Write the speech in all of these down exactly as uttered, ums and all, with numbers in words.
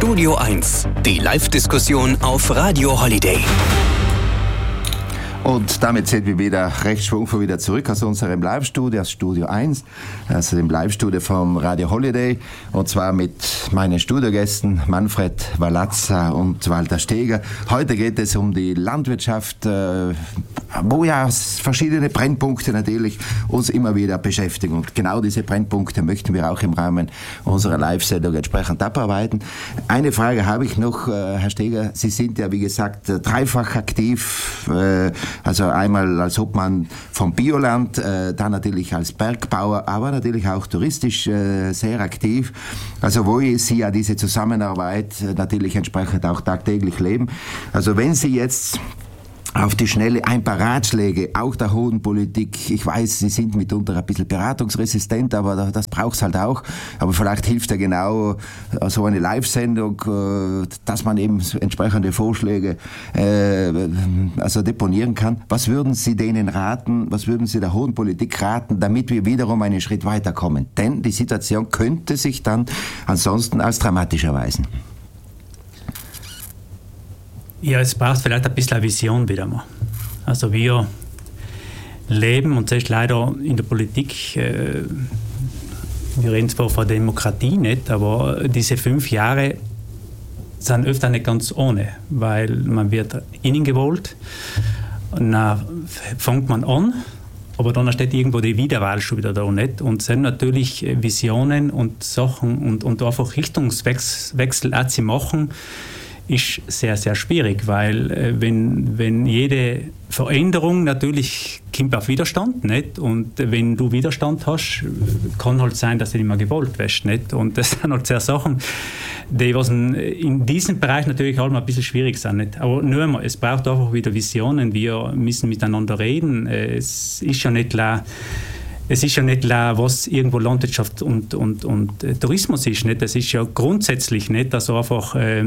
Studio eins, die Live-Diskussion auf Radio Holiday. Und damit sind wir wieder recht schwungvoll wieder zurück aus unserem Live-Studio, aus Studio eins, also dem Live-Studio vom Radio Holiday. Und zwar mit meinen Studiogästen Manfred Walazza und Walter Steger. Heute geht es um die Landwirtschaft, äh, wo ja verschiedene Brennpunkte natürlich uns immer wieder beschäftigen. Und genau diese Brennpunkte möchten wir auch im Rahmen unserer Live-Sendung entsprechend abarbeiten. Eine Frage habe ich noch, äh, Herr Steger. Sie sind ja, wie gesagt, dreifach aktiv, äh, also einmal als Obmann vom Bioland, äh, dann natürlich als Bergbauer, aber natürlich auch touristisch äh, sehr aktiv. Also wo Sie ja diese Zusammenarbeit äh, natürlich entsprechend auch tagtäglich leben. Also wenn Sie jetzt auf die Schnelle ein paar Ratschläge, auch der hohen Politik. Ich weiß, Sie sind mitunter ein bisschen beratungsresistent, aber das braucht's halt auch. Aber vielleicht hilft ja genau so eine Live-Sendung, dass man eben entsprechende Vorschläge äh, also deponieren kann. Was würden Sie denen raten, was würden Sie der hohen Politik raten, damit wir wiederum einen Schritt weiterkommen? Denn die Situation könnte sich dann ansonsten als dramatisch erweisen. Ja, es braucht vielleicht ein bisschen eine Vision wieder mal. Also wir leben, und das ist leider in der Politik, äh, wir reden zwar von Demokratie nicht, aber diese fünf Jahre sind öfter nicht ganz ohne, weil man wird innen gewählt, und dann fängt man an, aber dann steht irgendwo die Wiederwahl schon wieder da nicht. Und es sind natürlich Visionen und Sachen und, und einfach Richtungswechsel auch zu machen, ist sehr, sehr schwierig, weil äh, wenn, wenn jede Veränderung natürlich kommt auf Widerstand, nicht? Und wenn du Widerstand hast, kann halt sein, dass du nicht mehr gewollt wirst, nicht? Und das sind halt sehr Sachen, die was in diesem Bereich natürlich auch mal ein bisschen schwierig sind, nicht? Aber nur einmal, es braucht einfach wieder Visionen, wir müssen miteinander reden, es ist ja nicht klar. Es ist ja nicht klar, was irgendwo Landwirtschaft und, und, und äh, Tourismus ist, nicht? Das ist ja grundsätzlich nicht, dass einfach äh,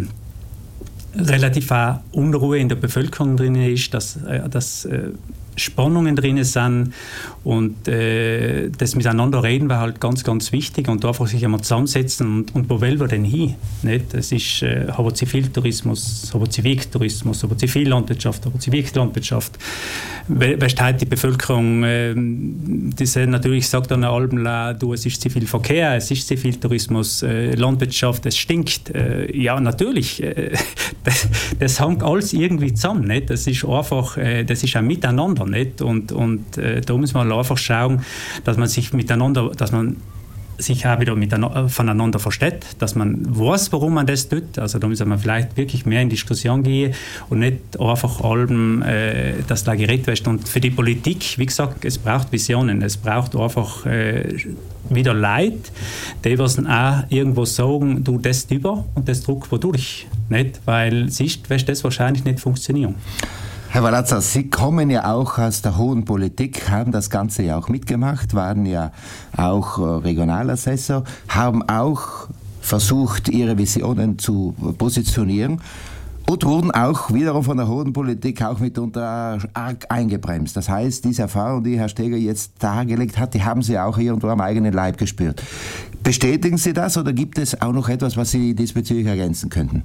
relativ auch Unruhe in der Bevölkerung drin ist, dass, äh, dass äh, Spannungen drin sind und äh, das Miteinander reden war halt ganz, ganz wichtig und einfach sich einmal zusammensetzen und, und wo wollen wir denn hin? Nicht? Das ist äh, aber Ziviltourismus, aber Ziviltourismus, aber Zivillandwirtschaft, aber Zivillandwirtschaft. Weißt halt die Bevölkerung, äh, die natürlich sagt dann Albenla, du, es ist zu viel Verkehr, es ist Ziviltourismus, äh, Landwirtschaft, es stinkt. Äh, ja, natürlich, äh, das, das hängt alles irgendwie zusammen. Nicht? Das ist einfach, äh, das ist ein Miteinander. Nicht? Und, und äh, da muss man einfach schauen, dass man sich miteinander, dass man sich auch wieder miteinander, voneinander versteht, dass man weiß, warum man das tut. Also da muss man vielleicht wirklich mehr in Diskussion gehen und nicht einfach allem, äh, dass da geredet wird. Und für die Politik, wie gesagt, es braucht Visionen, es braucht einfach äh, wieder Leute, die was auch irgendwo sagen, du das über und das druck wodurch. Nicht? Weil sonst wird das wahrscheinlich nicht funktionieren. Herr Walazza, Sie kommen ja auch aus der hohen Politik, haben das Ganze ja auch mitgemacht, waren ja auch Regionalassessor, haben auch versucht, Ihre Visionen zu positionieren und wurden auch wiederum von der hohen Politik auch mitunter arg eingebremst. Das heißt, diese Erfahrung, die Herr Steger jetzt dargelegt hat, die haben Sie auch irgendwo am eigenen Leib gespürt. Bestätigen Sie das oder gibt es auch noch etwas, was Sie diesbezüglich ergänzen könnten?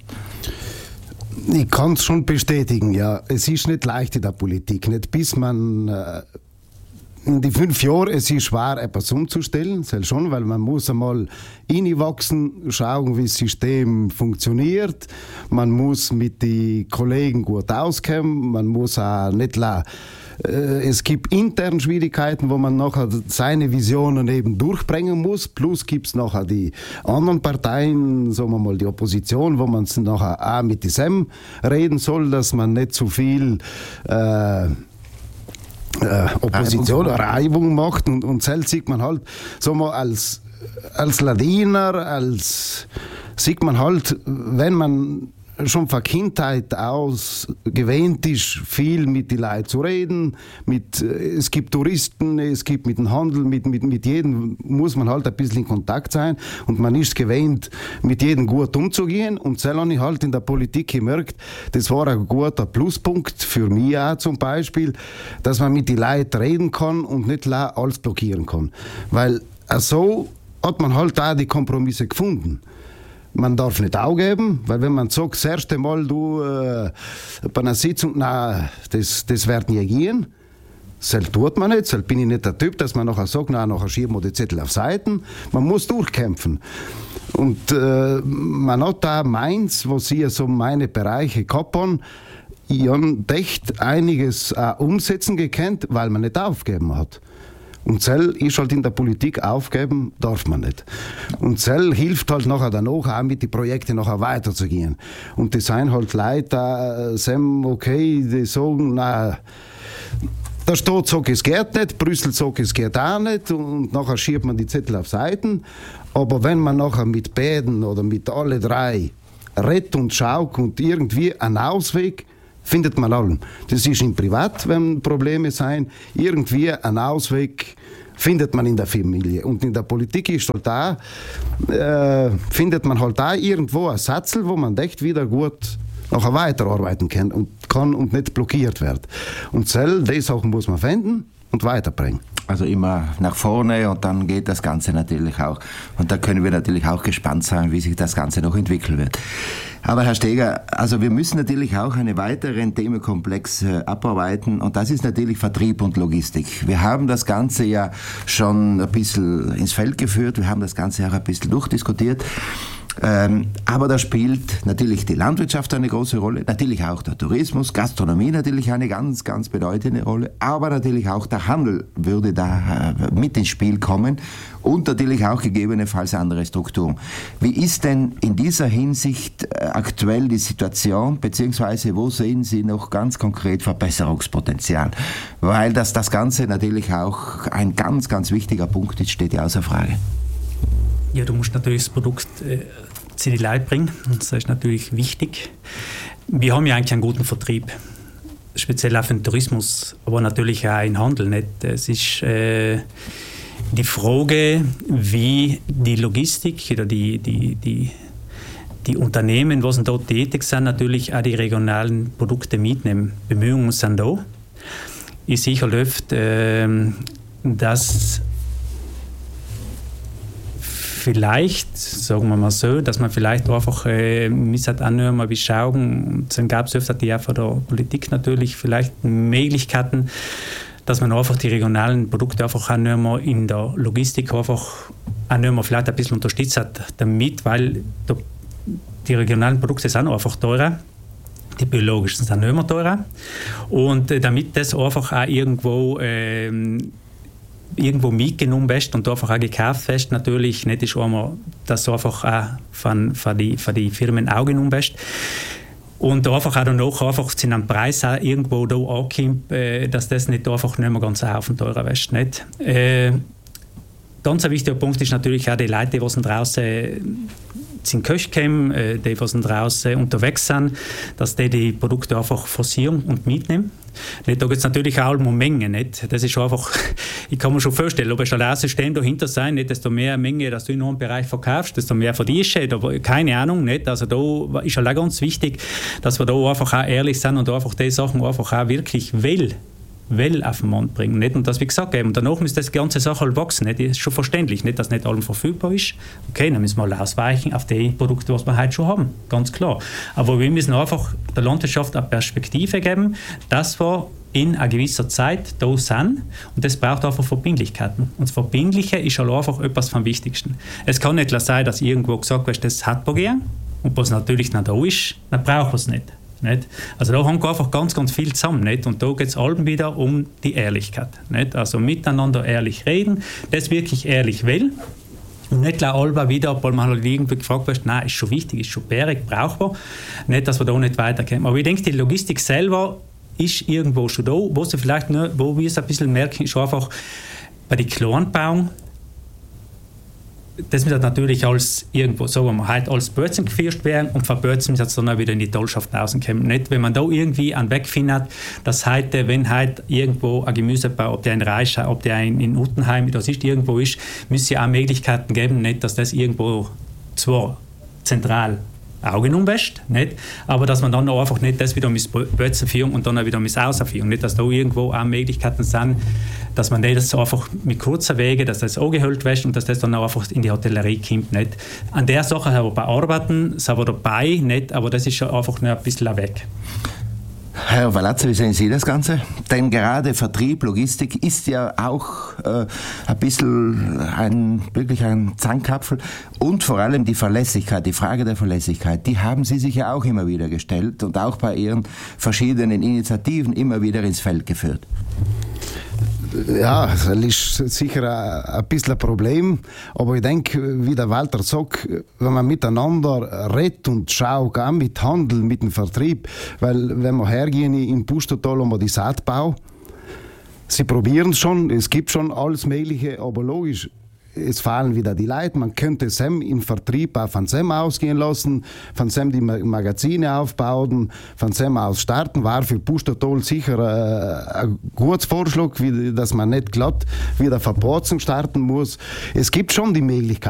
Ich kann es schon bestätigen, ja. Es ist nicht leicht in der Politik. Nicht bis man äh, in die fünf Jahre, es ist schwer, etwas umzustellen, das schon, weil man muss einmal reinwachsen, schauen, wie das System funktioniert. Man muss mit den Kollegen gut auskommen, man muss auch nicht la Es gibt interne Schwierigkeiten, wo man nachher seine Visionen eben durchbringen muss. Plus gibt es nachher die anderen Parteien, sagen wir mal die Opposition, wo man nachher auch mit diesem reden soll, dass man nicht zu viel äh, äh, Opposition oder Reibung macht. Und, und selbst sieht man halt, sagen wir, als, als Ladiner, als sieht man halt, wenn man schon von Kindheit aus gewöhnt ist, viel mit den Leuten zu reden. Mit, es gibt Touristen, es gibt mit dem Handel, mit, mit, mit jedem muss man halt ein bisschen in Kontakt sein. Und man ist gewöhnt, mit jedem gut umzugehen. Und so habe ich halt in der Politik gemerkt, das war ein guter Pluspunkt für mich auch zum Beispiel, dass man mit den Leuten reden kann und nicht alles blockieren kann. Weil so hat man halt auch die Kompromisse gefunden. Man darf nicht aufgeben, weil wenn man sagt, das erste Mal du äh, bei einer Sitzung, na, das, das wird nie gehen, das tut man nicht, das bin ich nicht der Typ, dass man nachher sagt, na, nachher schieben wir die Zettel auf Seiten. Man muss durchkämpfen. Und äh, man hat da meins, wo sie so meine Bereiche gehabt haben, ich habe echt einiges äh, umsetzen gekannt, weil man nicht aufgeben hat. Und Zell ist halt in der Politik, aufgeben darf man nicht. Und Zell hilft halt nachher danach auch mit den Projekten nachher weiterzugehen. Und das sind halt Leute, äh, okay, die sagen, na, der Staat sagt, es geht nicht, Brüssel sagt, es geht auch nicht, und nachher schiebt man die Zettel auf Seiten. Aber wenn man nachher mit beiden oder mit alle drei redet und schaut und irgendwie einen Ausweg, findet man allen. Das ist im Privat, wenn Probleme sein, irgendwie einen Ausweg findet man in der Familie. Und in der Politik ist halt da, äh, findet man halt da irgendwo ein Satzel, wo man echt wieder gut nachher weiterarbeiten kann und, kann und nicht blockiert wird. Und Zell, die Sachen muss man finden und weiterbringen. Also immer nach vorne, und dann geht das Ganze natürlich auch. Und da können wir natürlich auch gespannt sein, wie sich das Ganze noch entwickeln wird. Aber Herr Steger, also wir müssen natürlich auch einen weiteren Themenkomplex äh, abarbeiten, und das ist natürlich Vertrieb und Logistik. Wir haben das Ganze ja schon ein bisschen ins Feld geführt, wir haben das Ganze auch ein bisschen durchdiskutiert. Ähm, aber da spielt natürlich die Landwirtschaft eine große Rolle, natürlich auch der Tourismus, Gastronomie natürlich eine ganz, ganz bedeutende Rolle, aber natürlich auch der Handel würde da äh, mit ins Spiel kommen und natürlich auch gegebenenfalls andere Strukturen. Wie ist denn in dieser Hinsicht äh, aktuell die Situation, beziehungsweise wo sehen Sie noch ganz konkret Verbesserungspotenzial? Weil das, das Ganze natürlich auch ein ganz, ganz wichtiger Punkt ist, steht ja außer Frage. Ja, du musst natürlich das Produkt äh, zu den Leuten bringen, und das ist natürlich wichtig. Wir haben ja eigentlich einen guten Vertrieb, speziell auch für den Tourismus, aber natürlich auch im Handel. Nicht? Es ist äh, die Frage, wie die Logistik oder die, die, die, die Unternehmen, die dort tätig sind, natürlich auch die regionalen Produkte mitnehmen. Bemühungen sind da. Ich sehe halt oft, äh, dass vielleicht, sagen wir mal so, dass man vielleicht einfach äh, müsste auch nur mal schauen, und dann gab es öfter die auch von der Politik natürlich vielleicht Möglichkeiten, dass man einfach die regionalen Produkte einfach auch nur mal in der Logistik einfach auch nur mal vielleicht ein bisschen unterstützt hat damit, weil der, die regionalen Produkte sind einfach teurer. Die biologischen sind nicht mehr teurer. Und äh, damit das einfach auch irgendwo ähm, irgendwo mitgenommen wirst und einfach auch gekauft wirst, natürlich nicht ist einmal, dass du einfach auch von, von die, von die Firmen auch genommen wirst. Und einfach auch danach einfach zu einem Preis auch irgendwo da ankommt, äh, dass das nicht einfach nicht mehr ganz ein Haufen teurer wirst. Nicht? Äh, ganz ein wichtiger Punkt ist natürlich auch die Leute, die draußen zum Köch kommen, äh, die, die draußen unterwegs sind, dass die die Produkte einfach forcieren und mitnehmen. Nicht, da geht es natürlich auch um Mengen. Nicht? Das ist einfach, ich kann mir schon vorstellen, ob ein Außenstehender dahinter sein, nicht, desto mehr Menge, dass du in einem Bereich verkaufst, desto mehr verdienst du. Aber keine Ahnung. Nicht? Also da ist auch ganz wichtig, dass wir da einfach auch ehrlich sind und da einfach die Sachen einfach auch wirklich will. Well auf den Mann bringen. Nicht? Und das, wie gesagt, eben, danach muss das ganze Sache halt wachsen. Nicht? Das ist schon verständlich, nicht, dass nicht allem verfügbar ist. Okay, dann müssen wir halt ausweichen auf die Produkte, was wir heute schon haben. Ganz klar. Aber wir müssen einfach der Landwirtschaft eine Perspektive geben, dass wir in einer gewissen Zeit da sind, und das braucht einfach Verbindlichkeiten. Und das Verbindliche ist halt einfach etwas vom Wichtigsten. Es kann nicht sein, dass irgendwo gesagt wird, das hat man gern, und was natürlich nicht da ist, dann braucht man es nicht. Nicht? Also da haben wir einfach ganz, ganz viel zusammen. Nicht? Und da geht es allem wieder um die Ehrlichkeit. Nicht? Also miteinander ehrlich reden, das wirklich ehrlich will. Und nicht allem wieder, weil man halt irgendwie gefragt wird, nein, ist schon wichtig, ist schon bärig, brauchbar. Nicht, dass wir da nicht weiterkommen. Aber ich denke, die Logistik selber ist irgendwo schon da. Wo, sie vielleicht nur, wo wir es ein bisschen merken, ist einfach bei den Kleinbauern, das wird natürlich als irgendwo, sagen wir mal, halt als Börsen geführt werden, und von Börsen muss es dann auch wieder in die Tollschaft rauskommen. Nicht, wenn man da irgendwie einen Weg findet, dass heute, wenn halt irgendwo ein Gemüsebau, ob der in Reisch, ob der in, in Uttenheim, das ist irgendwo ist, müsste es auch Möglichkeiten geben, nicht, dass das irgendwo zwar zentral Augen umwäscht, nicht? Aber dass man dann auch einfach nicht das wieder mit Bötzen führen und dann auch wieder mit Außerführen. Nicht, dass da irgendwo auch Möglichkeiten sind, dass man das einfach mit kurzen Wegen, dass das angehüllt wäscht und dass das dann auch einfach in die Hotellerie kommt. Nicht? An der Sache haben wir bearbeiten, sind wir dabei, nicht? Aber das ist schon einfach noch ein bisschen weg. Herr Valazza, wie sehen Sie das Ganze? Denn gerade Vertrieb, Logistik ist ja auch äh, ein bisschen ein, wirklich ein Zankapfel und vor allem die Verlässlichkeit, die Frage der Verlässlichkeit, die haben Sie sich ja auch immer wieder gestellt und auch bei Ihren verschiedenen Initiativen immer wieder ins Feld geführt. Ja, das ist sicher ein, ein bisschen ein Problem, aber ich denke, wie der Walter sagt, wenn man miteinander redet und schaut, auch mit Handel, mit dem Vertrieb, weil wenn wir hergehen in Pustertal haben wir die Saatbau, sie probieren es schon, es gibt schon alles Mögliche, aber logisch, es fallen wieder die Leute, man könnte Sam im Vertrieb auch von Sam ausgehen lassen, von Sam die Magazine aufbauen, von Sam aus starten, war für Pustertal sicher äh, ein guter Vorschlag, wie, dass man nicht glatt wieder Verbotsung starten muss. Es gibt schon die Möglichkeit.